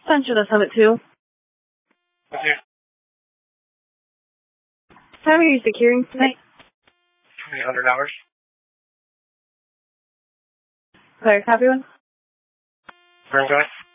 Central to Summit 2. Okay. How are you securing tonight? $300. Sorry, copy one? Where I'm going?